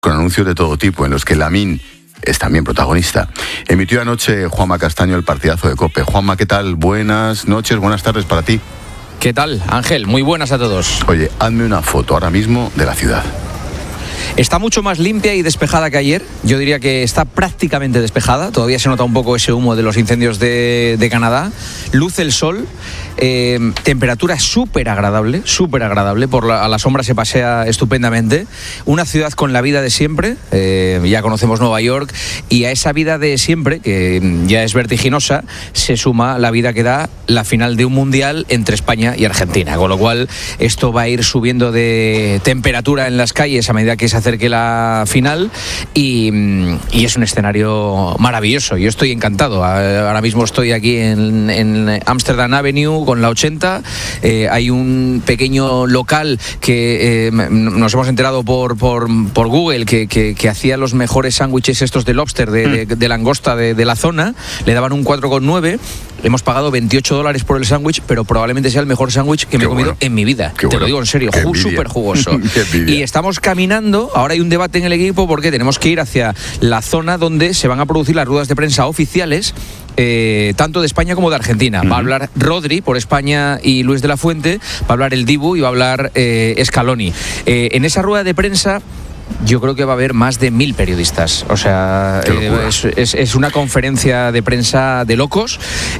con anuncios de todo tipo, en los que Lamine es también protagonista. Emitió anoche Juanma Castaño el partidazo de COPE. Juanma, ¿qué tal? Buenas noches, buenas tardes para ti. ¿Qué tal, Ángel? Muy buenas a todos. Oye, hazme una foto ahora mismo de la ciudad. Está mucho más limpia y despejada que ayer. Yo diría que está prácticamente despejada. Todavía se nota un poco ese humo de los incendios de Canadá. Luce el sol. Temperatura súper agradable. A la sombra se pasea estupendamente. Una ciudad con la vida de siempre. Ya conocemos Nueva York. Y a esa vida de siempre, que ya es vertiginosa, se suma la vida que da la final de un mundial entre España y Argentina. Con lo cual, esto va a ir subiendo de temperatura en las calles a medida que se acerque la final y es un escenario maravilloso. Yo estoy encantado. Ahora mismo estoy aquí en Amsterdam Avenue con la 80. Hay un pequeño local que nos hemos enterado por Google que hacía los mejores sándwiches estos de lobster, de langosta de la zona. Le daban un 4,9. Hemos pagado $28 por el sándwich, pero probablemente sea el mejor sándwich que me he comido en mi vida. Te lo digo en serio, súper jugoso. Y estamos caminando, ahora hay un debate en el equipo porque tenemos que ir hacia la zona donde se van a producir las ruedas de prensa oficiales, tanto de España como de Argentina. Va a hablar Rodri por España y Luis de la Fuente, va a hablar el Dibu y va a hablar Scaloni. En esa rueda de prensa yo creo que va a haber más de 1.000 periodistas. O sea, es una conferencia de prensa de locos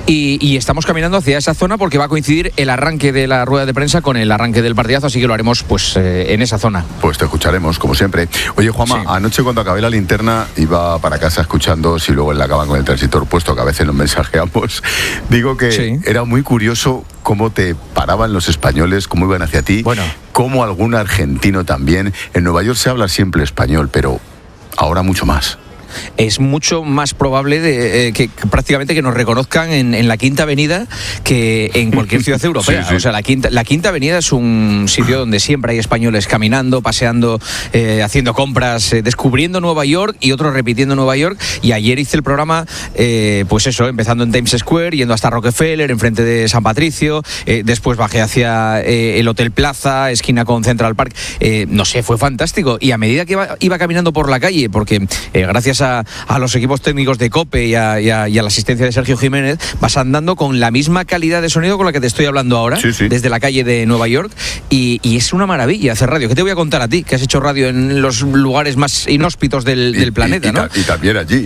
y estamos caminando hacia esa zona porque va a coincidir el arranque de la rueda de prensa con el arranque del partidazo, así que lo haremos pues en esa zona. Pues te escucharemos, como siempre. Oye, Juanma, sí. Anoche cuando acabé la linterna iba para casa escuchando, si luego en la cama con el transistor puesto, que a veces nos mensajeamos, digo que era muy curioso cómo te paraban los españoles, cómo iban hacia ti, cómo algún argentino también. En Nueva York se habla siempre español, pero ahora mucho más. Es mucho más probable que prácticamente que nos reconozcan en la Quinta Avenida que en cualquier ciudad europea. Sí. O sea, la Quinta Avenida es un sitio donde siempre hay españoles caminando, paseando, haciendo compras, descubriendo Nueva York y otros repitiendo Nueva York. Y ayer hice el programa, pues eso, empezando en Times Square, yendo hasta Rockefeller, enfrente de San Patricio, después bajé hacia el Hotel Plaza, esquina con Central Park. No sé, fue fantástico. Y a medida que iba caminando por la calle, porque gracias a los equipos técnicos de COPE y a la asistencia de Sergio Jiménez, vas andando con la misma calidad de sonido con la que te estoy hablando ahora, desde la calle de Nueva York, y es una maravilla hacer radio. ¿Qué te voy a contar a ti, que has hecho radio en los lugares más inhóspitos del planeta, ¿no? Y también allí.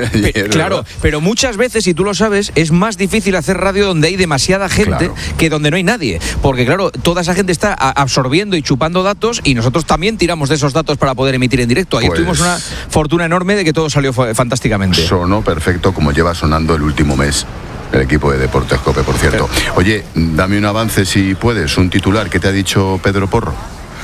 Claro, pero muchas veces, y tú lo sabes, es más difícil hacer radio donde hay demasiada gente que donde no hay nadie, porque claro, toda esa gente está absorbiendo y chupando datos y nosotros también tiramos de esos datos para poder emitir en directo. Ayer tuvimos una fortuna enorme de que todo salió fantásticamente. Sonó perfecto, como lleva sonando el último mes el equipo de Deportes COPE, por cierto. Oye, dame un avance si puedes, un titular. ¿Qué te ha dicho Pedro Porro?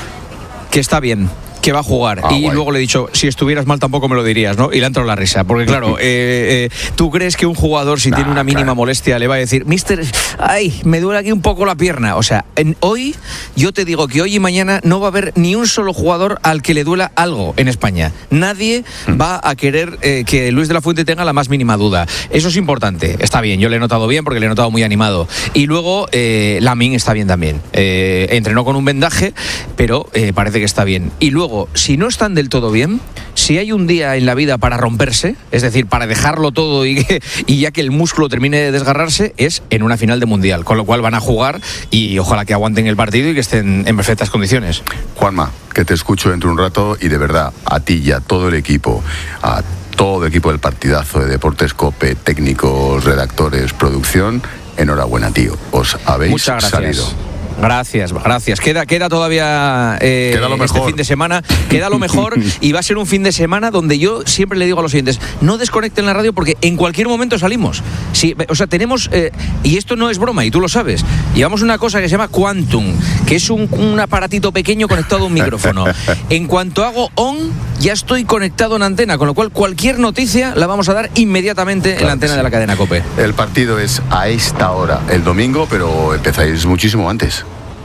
Que está bien, que va a jugar. Luego le he dicho, si estuvieras mal tampoco me lo dirías, ¿no? Y le ha entrado la risa, porque claro, ¿tú crees que un jugador, si tiene una mínima molestia, le va a decir, mister, ay, me duele aquí un poco la pierna? O sea, hoy, yo te digo que hoy y mañana no va a haber ni un solo jugador al que le duela algo en España. Nadie va a querer que Luis de la Fuente tenga la más mínima duda. Eso es importante. Está bien, yo le he notado bien porque le he notado muy animado. Y luego, Lamine está bien también. Entrenó con un vendaje, pero parece que está bien. Y luego, si no están del todo bien, si hay un día en la vida para romperse, es decir, para dejarlo todo y ya que el músculo termine de desgarrarse, es en una final de mundial, con lo cual van a jugar y ojalá que aguanten el partido y que estén en perfectas condiciones. Juanma, que te escucho dentro de un rato y de verdad, a ti y a todo el equipo, a todo el equipo del partidazo de Deportes COPE, técnicos, redactores, producción, enhorabuena, tío, os habéis salido. Gracias. Queda todavía queda lo mejor. Este fin de semana. Queda lo mejor y va a ser un fin de semana donde yo siempre le digo a los oyentes, no desconecten la radio porque en cualquier momento salimos. Sí, o sea, tenemos, y esto no es broma y tú lo sabes, llevamos una cosa que se llama Quantum, que es un aparatito pequeño conectado a un micrófono. En cuanto hago on, ya estoy conectado en antena, con lo cual cualquier noticia la vamos a dar inmediatamente en la antena de la cadena COPE. El partido es a esta hora, el domingo, pero empezáis muchísimo antes.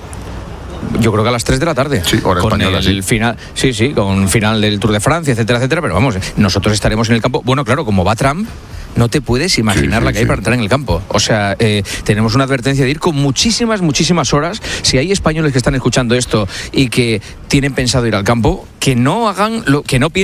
Yo creo que a las 3 de la tarde. Sí, hora española, el final, sí, con final del Tour de Francia, etcétera, pero vamos, nosotros estaremos en el campo. Bueno, claro, como va Trump, no te puedes imaginar la que hay para entrar en el campo. O sea, tenemos una advertencia de ir con muchísimas horas. Si hay españoles que están escuchando esto y que tienen pensado ir al campo, que no hagan que no piensen